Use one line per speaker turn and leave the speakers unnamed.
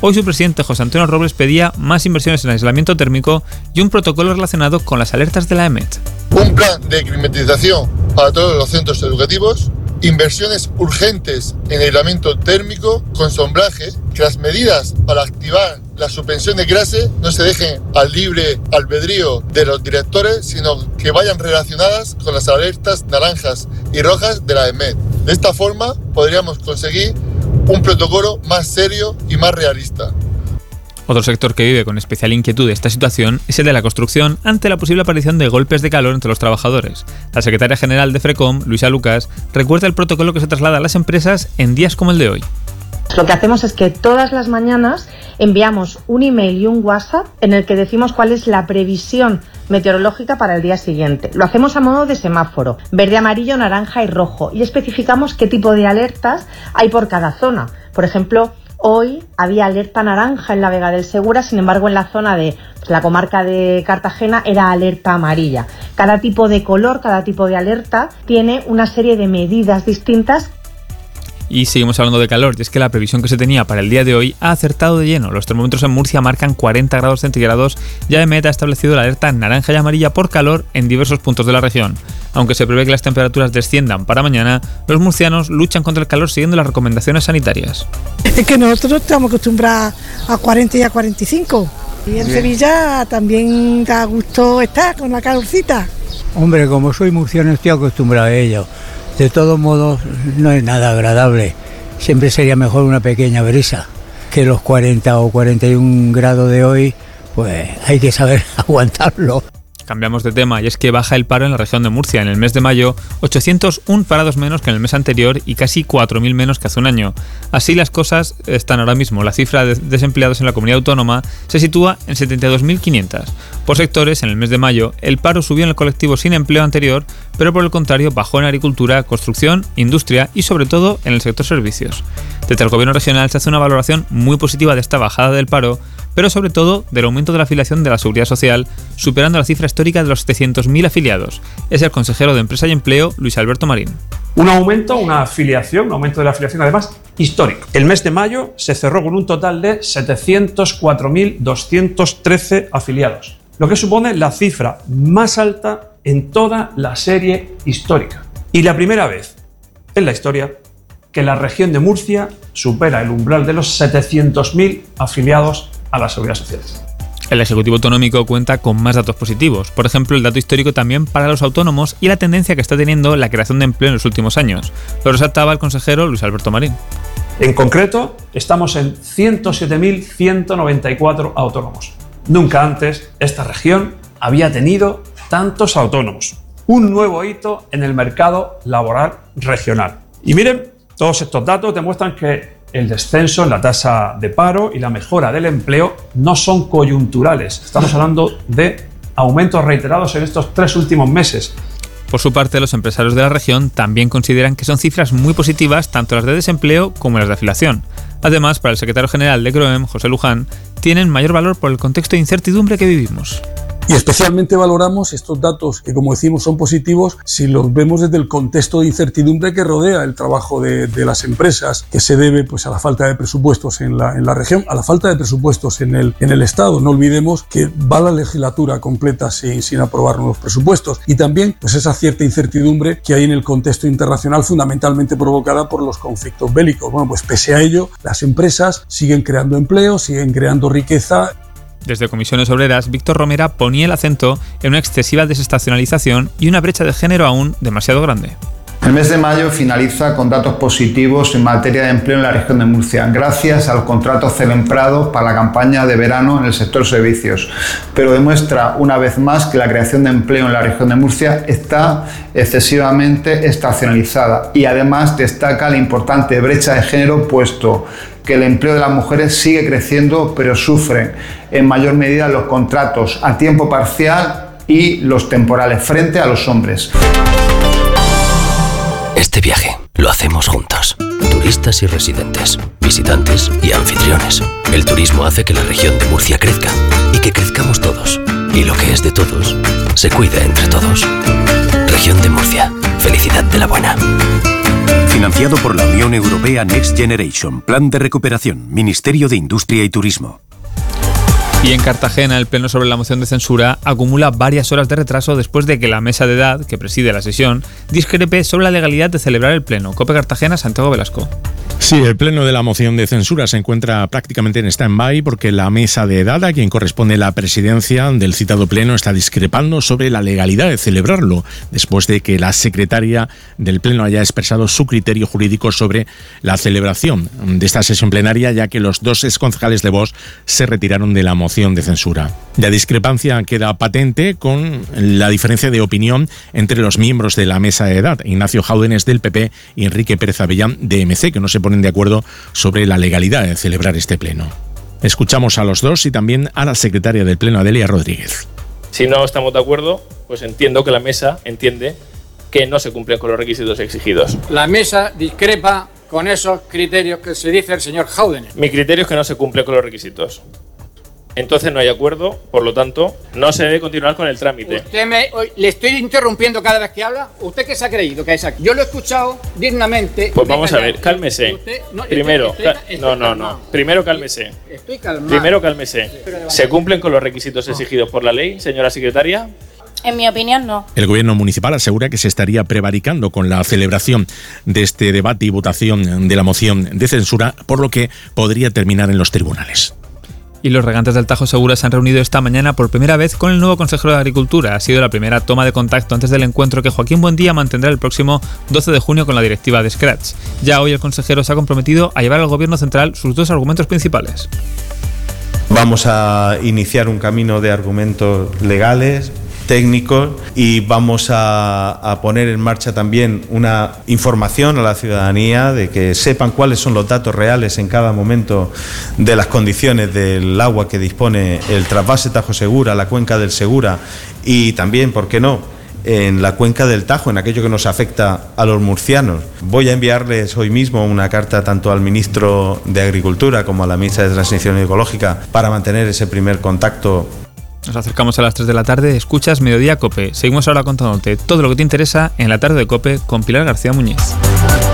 Hoy su presidente José Antonio Robles pedía más inversiones en aislamiento térmico y un protocolo relacionado con las alertas de la EMET.
Un plan de climatización para todos los centros educativos, inversiones urgentes en aislamiento térmico con sombraje, que las medidas para activar la suspensión de clase no se dejen al libre albedrío de los directores, sino que vayan relacionadas con las alertas naranjas y rojas de la EMET. De esta forma podríamos conseguir un protocolo más serio y más realista.
Otro sector que vive con especial inquietud esta situación es el de la construcción ante la posible aparición de golpes de calor entre los trabajadores. La secretaria general de FRECOM, Luisa Lucas, recuerda el protocolo que se traslada a las empresas en días como el de hoy.
Lo que hacemos es que todas las mañanas enviamos un email y un WhatsApp en el que decimos cuál es la previsión meteorológica para el día siguiente. Lo hacemos a modo de semáforo, verde, amarillo, naranja y rojo, y especificamos qué tipo de alertas hay por cada zona. Por ejemplo, hoy había alerta naranja en la Vega del Segura, sin embargo en la zona de la comarca de Cartagena era alerta amarilla. Cada tipo de color, cada tipo de alerta tiene una serie de medidas distintas.
Y seguimos hablando de calor, y es que la previsión que se tenía para el día de hoy ha acertado de lleno. Los termómetros en Murcia marcan 40 grados centígrados. Ya EMET ha establecido la alerta naranja y amarilla por calor en diversos puntos de la región. Aunque se prevé que las temperaturas desciendan para mañana, los murcianos luchan contra el calor siguiendo las recomendaciones sanitarias.
Es que nosotros estamos acostumbrados a 40 y a 45. Y en Sevilla también da gusto estar con la calorcita.
Hombre, como soy murciano estoy acostumbrado a ello. De todos modos, no es nada agradable. Siempre sería mejor una pequeña brisa que los 40 o 41 grados de hoy, pues hay que saber aguantarlo.
Cambiamos de tema y es que baja el paro en la región de Murcia. En el mes de mayo, 801 parados menos que en el mes anterior y casi 4.000 menos que hace un año. Así las cosas están ahora mismo. La cifra de desempleados en la comunidad autónoma se sitúa en 72.500. Por sectores, en el mes de mayo, el paro subió en el colectivo sin empleo anterior, pero por el contrario bajó en agricultura, construcción, industria y sobre todo en el sector servicios. Desde el gobierno regional se hace una valoración muy positiva de esta bajada del paro, pero sobre todo del aumento de la afiliación de la Seguridad Social, superando la cifra histórica de los 700.000 afiliados. Es el consejero de Empresa y Empleo, Luis Alberto Marín.
Un aumento de la afiliación además histórico. El mes de mayo se cerró con un total de 704.213 afiliados, lo que supone la cifra más alta en toda la serie histórica. Y la primera vez en la historia que la región de Murcia supera el umbral de los 700.000 afiliados a la Seguridad Social.
El Ejecutivo Autonómico cuenta con más datos positivos, por ejemplo el dato histórico también para los autónomos y la tendencia que está teniendo la creación de empleo en los últimos años. Lo resaltaba el consejero Luis Alberto Marín.
En concreto, estamos en 107.194 autónomos. Nunca antes esta región había tenido tantos autónomos. Un nuevo hito en el mercado laboral regional. Y miren, todos estos datos demuestran que el descenso en la tasa de paro y la mejora del empleo no son coyunturales. Estamos hablando de aumentos reiterados en estos 3 últimos meses.
Por su parte, los empresarios de la región también consideran que son cifras muy positivas, tanto las de desempleo como las de afiliación. Además, para el secretario general de CROEM, José Luján, tienen mayor valor por el contexto de incertidumbre que vivimos.
Y especialmente valoramos estos datos que, como decimos, son positivos si los vemos desde el contexto de incertidumbre que rodea el trabajo de las empresas, que se debe pues, a la falta de presupuestos en la región, a la falta de presupuestos en el Estado. No olvidemos que va la legislatura completa sin aprobar nuevos presupuestos. Y también pues, esa cierta incertidumbre que hay en el contexto internacional, fundamentalmente provocada por los conflictos bélicos. Bueno, pues pese a ello, las empresas siguen creando empleo, siguen creando riqueza.
Desde Comisiones Obreras, Víctor Romera ponía el acento en una excesiva desestacionalización y una brecha de género aún demasiado grande.
El mes de mayo finaliza con datos positivos en materia de empleo en la región de Murcia, gracias al contrato celebrado para la campaña de verano en el sector servicios, pero demuestra una vez más que la creación de empleo en la región de Murcia está excesivamente estacionalizada y además destaca la importante brecha de género, puesto que el empleo de las mujeres sigue creciendo, pero sufren en mayor medida los contratos a tiempo parcial y los temporales frente a los hombres.
Este viaje lo hacemos juntos. Turistas y residentes, visitantes y anfitriones. El turismo hace que la región de Murcia crezca y que crezcamos todos. Y lo que es de todos, se cuida entre todos. región de Murcia. Felicidad de la buena.
Financiado por la Unión Europea Next Generation. Plan de recuperación. Ministerio de Industria y Turismo.
Y en Cartagena, el pleno sobre la moción de censura acumula varias horas de retraso después de que la mesa de edad, que preside la sesión, discrepe sobre la legalidad de celebrar el pleno. COPE Cartagena, Santiago Velasco.
Sí, el pleno de la moción de censura se encuentra prácticamente en stand-by porque la mesa de edad, a quien corresponde la presidencia del citado pleno, está discrepando sobre la legalidad de celebrarlo, después de que la secretaria del pleno haya expresado su criterio jurídico sobre la celebración de esta sesión plenaria, ya que los dos exconcejales de Vox se retiraron de la moción de censura. La discrepancia queda patente con la diferencia de opinión entre los miembros de la mesa de edad, Ignacio Jáudenes del PP y Enrique Pérez Avellán de MC, que no se ponen de acuerdo sobre la legalidad de celebrar este pleno. Escuchamos a los dos y también a la secretaria del pleno, Adelia Rodríguez.
Si no estamos de acuerdo, pues entiendo que la mesa entiende que no se cumplen con los requisitos exigidos.
La mesa discrepa con esos criterios que se dice el señor Jáudenes.
Mi criterio es que no se cumple con los requisitos. Entonces no hay acuerdo, por lo tanto, no se debe continuar con el trámite.
Le estoy interrumpiendo cada vez que habla. ¿Usted qué se ha creído que es aquí? Yo lo he escuchado dignamente.
Pues vamos a ver, cálmese. Primero, Primero cálmese.
Estoy calmado.
Primero cálmese. ¿Se cumplen con los requisitos exigidos por la ley, señora secretaria?
En mi opinión, no.
El gobierno municipal asegura que se estaría prevaricando con la celebración de este debate y votación de la moción de censura, por lo que podría terminar en los tribunales.
Y los regantes del Tajo Segura se han reunido esta mañana por primera vez con el nuevo consejero de Agricultura. Ha sido la primera toma de contacto antes del encuentro que Joaquín Buendía mantendrá el próximo 12 de junio con la directiva de Scratch. Ya hoy el consejero se ha comprometido a llevar al gobierno central sus dos argumentos principales.
Vamos a iniciar un camino de argumentos legales, técnicos, y vamos a poner en marcha también una información a la ciudadanía de que sepan cuáles son los datos reales en cada momento de las condiciones del agua que dispone el trasvase Tajo Segura, la cuenca del Segura y también, ¿por qué no?, en la cuenca del Tajo, en aquello que nos afecta a los murcianos. Voy a enviarles hoy mismo una carta tanto al ministro de Agricultura como a la ministra de Transición Ecológica para mantener ese primer contacto.
Nos acercamos a las 3 de la tarde, escuchas Mediodía COPE. Seguimos ahora contándote todo lo que te interesa en la tarde de COPE con Pilar García Muñiz.